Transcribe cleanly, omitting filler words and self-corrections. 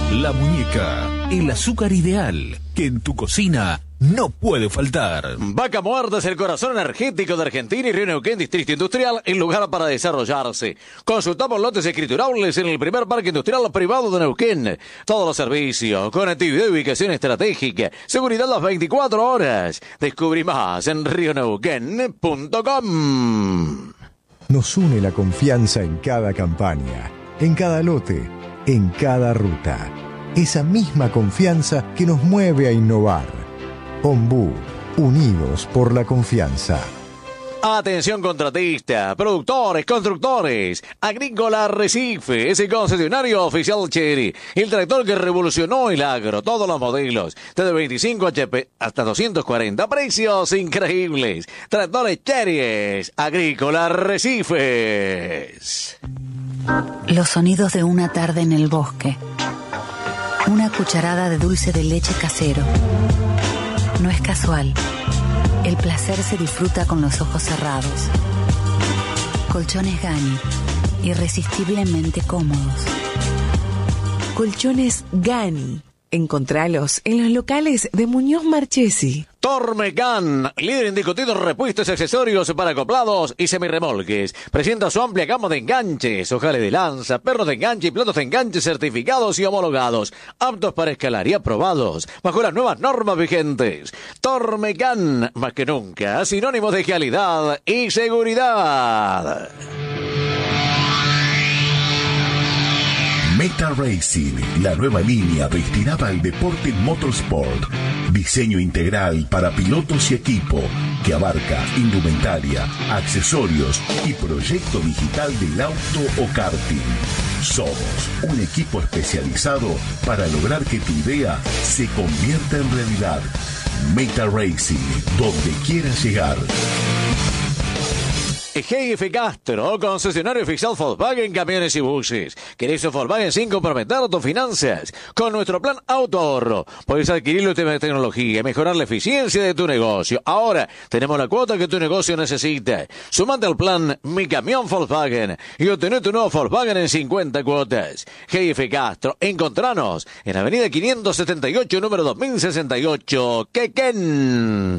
La Muñeca, el azúcar ideal que en tu cocina no puede faltar. Vaca Muerta es el corazón energético de Argentina y Río Neuquén, Distrito Industrial, el lugar para desarrollarse. Consultamos lotes escriturables en el primer parque industrial privado de Neuquén. Todos los servicios, conectividad y ubicación estratégica, seguridad las 24 horas. Descubrí más en rioneuquén.com. Nos une la confianza en cada campaña, en cada lote, en cada ruta. Esa misma confianza que nos mueve a innovar. Ombú, unidos por la confianza. Atención contratista, productores, constructores. Agrícola Recife es el concesionario oficial Chery. El tractor que revolucionó el agro, todos los modelos. Desde 25 HP hasta 240. Precios increíbles. Tractores Chery. Agrícola Recifes. Los sonidos de una tarde en el bosque. Una cucharada de dulce de leche casero. No es casual. El placer se disfruta con los ojos cerrados. Colchones Gani, irresistiblemente cómodos. Colchones Gani. Encontralos en los locales de Muñoz Marchesi. Tormecan, líder indiscutido en repuestos y accesorios para acoplados y semirremolques. Presenta su amplia gama de enganches, ojales de lanza, pernos de enganche y platos de enganche certificados y homologados, aptos para escalar y aprobados bajo las nuevas normas vigentes. Tormecan, más que nunca, sinónimo de calidad y seguridad. Meta Racing, la nueva línea destinada al deporte motorsport. Diseño integral para pilotos y equipo que abarca indumentaria, accesorios y proyecto digital del auto o karting. Somos un equipo especializado para lograr que tu idea se convierta en realidad. Meta Racing, donde quieras llegar. GF Castro, concesionario oficial Volkswagen Camiones y Buses. ¿Querés un Volkswagen sin comprometer tus finanzas? Con nuestro plan Auto Ahorro podés adquirir los temas de tecnología y mejorar la eficiencia de tu negocio. Ahora tenemos la cuota que tu negocio necesita. Sumate al plan Mi Camión Volkswagen y obtené tu nuevo Volkswagen en 50 cuotas. GF Castro, encontranos en Avenida 578, número 2068, Quequén.